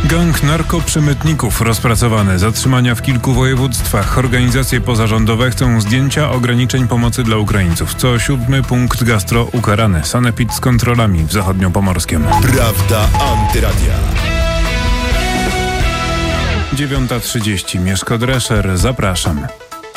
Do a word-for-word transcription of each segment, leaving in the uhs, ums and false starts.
Gang narkoprzemytników rozpracowany. Zatrzymania w kilku województwach. Organizacje pozarządowe chcą zdjęcia ograniczeń pomocy dla Ukraińców. Co siódmy punkt gastro ukarany. Sanepid z kontrolami w Zachodniopomorskiem. Prawda Antyradia. dziewiąta trzydzieści. Mieszko Drescher. Zapraszam.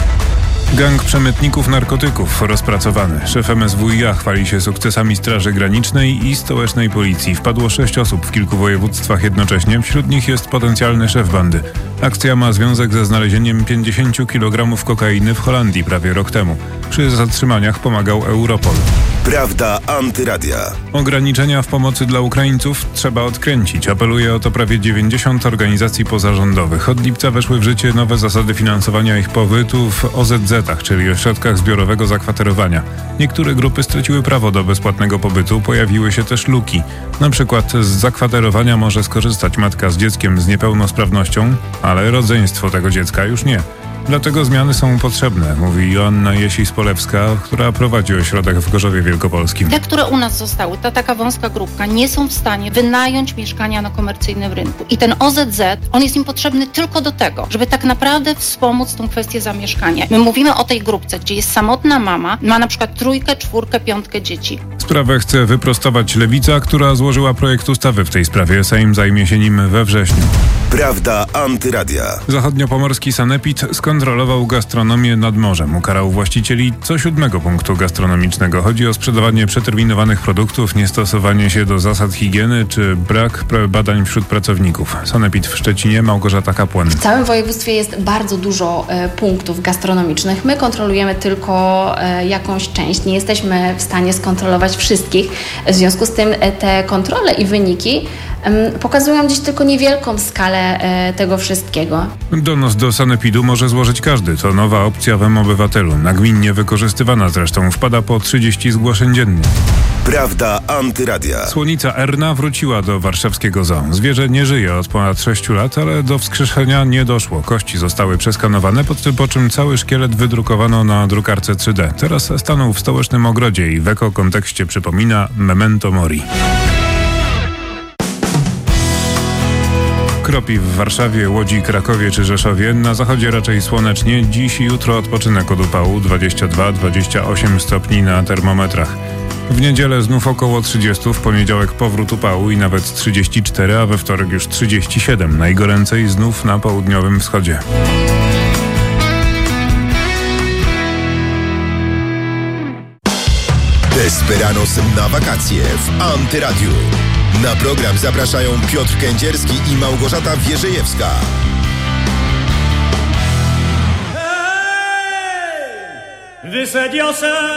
Gang przemytników narkotyków rozpracowany. Szef M S W i A chwali się sukcesami Straży Granicznej i stołecznej policji. Wpadło sześć osób w kilku województwach jednocześnie. Wśród nich jest potencjalny szef bandy. Akcja ma związek ze znalezieniem pięćdziesięciu kilogramów kokainy w Holandii prawie rok temu. Przy zatrzymaniach pomagał Europol. Prawda Antyradia. Ograniczenia w pomocy dla Ukraińców trzeba odkręcić. Apeluje o to prawie dziewięćdziesiąt organizacji pozarządowych. Od lipca weszły w życie nowe zasady finansowania ich pobytu w O Z Z-ach, czyli ośrodkach zbiorowego zakwaterowania. Niektóre grupy straciły prawo do bezpłatnego pobytu, pojawiły się też luki. Na przykład z zakwaterowania może skorzystać matka z dzieckiem z niepełnosprawnością, ale rodzeństwo tego dziecka już nie. Dlatego zmiany są potrzebne, mówi Joanna Jesis-Polewska, która prowadzi ośrodek w Gorzowie Wielkopolskim. Te, które u nas zostały, ta taka wąska grupka, nie są w stanie wynająć mieszkania na komercyjnym rynku. I ten O Z Z, on jest im potrzebny tylko do tego, żeby tak naprawdę wspomóc tą kwestię zamieszkania. My mówimy o tej grupce, gdzie jest samotna mama, ma na przykład trójkę, czwórkę, piątkę dzieci. Sprawę chce wyprostować Lewica, która złożyła projekt ustawy w tej sprawie. Sejm zajmie się nim we wrześniu. Prawda Antyradia. Zachodniopomorski Sanepid skontrolował gastronomię nad morzem. Ukarał właścicieli co siódmego punktu gastronomicznego. Chodzi o sprzedawanie przeterminowanych produktów, niestosowanie się do zasad higieny czy brak badań wśród pracowników. Sanepid w Szczecinie, Małgorzata Kapłan. W całym województwie jest bardzo dużo e, punktów gastronomicznych. My kontrolujemy tylko e, jakąś część. Nie jesteśmy w stanie skontrolować wszystkich. W związku z tym e, te kontrole i wyniki e, pokazują dziś tylko niewielką skalę e, tego wszystkiego. Donos do Sanepidu może złożyć każdy. To nowa opcja w M-Obywatelu. Nagminnie wykorzystywana zresztą. Wpada po trzydzieści zgłoszeń dziennie. Prawda Antyradia. Słonica Erna wróciła do warszawskiego zoo. Zwierzę nie żyje od ponad sześciu lat, ale do wskrzeszenia nie doszło. Kości zostały przeskanowane, po czym cały szkielet wydrukowano na drukarce trzy D. Teraz stanął w stołecznym ogrodzie i w eko-kontekście przypomina Memento Mori. Kropi w Warszawie, Łodzi, Krakowie czy Rzeszowie. Na zachodzie raczej słonecznie. Dziś i jutro odpoczynek od upału. dwadzieścia dwa do dwudziestu ośmiu stopni na termometrach. W niedzielę znów około trzydziestu, w poniedziałek powrót upału i nawet trzydzieści cztery, a we wtorek już trzydzieści siedem. Najgoręcej znów na południowym wschodzie. Desperanos na wakacje w Antyradiu. Na program zapraszają Piotr Kędzierski i Małgorzata Wierzejewska. Hey! Wysadził